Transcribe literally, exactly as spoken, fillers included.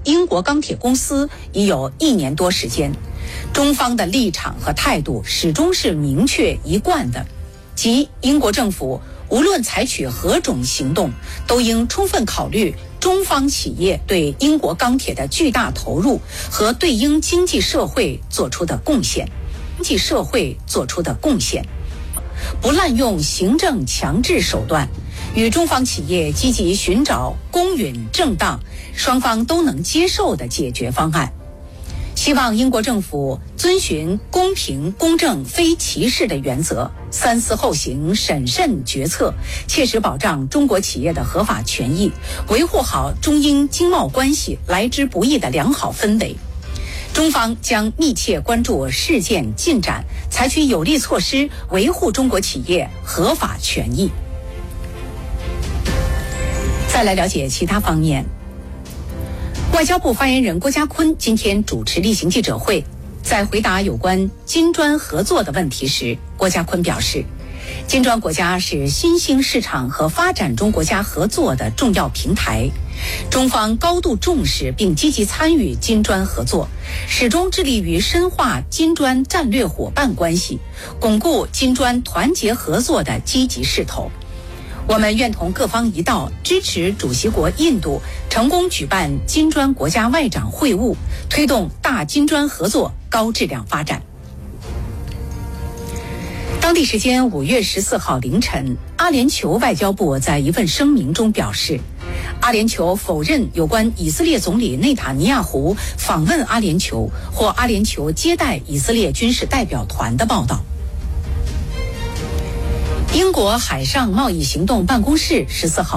英国钢铁公司已有一年多时间，中方的立场和态度始终是明确一贯的，即英国政府无论采取何种行动，都应充分考虑中方企业对英国钢铁的巨大投入和对英经济社会做出的贡献，经济社会做出的贡献，不滥用行政强制手段，与中方企业积极寻找公允正当、双方都能接受的解决方案。希望英国政府遵循公平、公正、非歧视的原则，三思后行、审慎决策，切实保障中国企业的合法权益，维护好中英经贸关系来之不易的良好氛围。中方将密切关注事件进展，采取有力措施维护中国企业合法权益。再来了解其他方面。外交部发言人郭家坤今天主持例行记者会，在回答有关金砖合作的问题时，郭家坤表示，金砖国家是新兴市场和发展中国家合作的重要平台，中方高度重视并积极参与金砖合作，始终致力于深化金砖战略伙伴关系，巩固金砖团结合作的积极势头。我们愿同各方一道，支持主席国印度成功举办金砖国家外长会晤，推动大金砖合作高质量发展。当地时间五月十四号凌晨，阿联酋外交部在一份声明中表示，阿联酋否认有关以色列总理内塔尼亚胡访问阿联酋或阿联酋接待以色列军事代表团的报道。英国海上贸易行动办公室十四号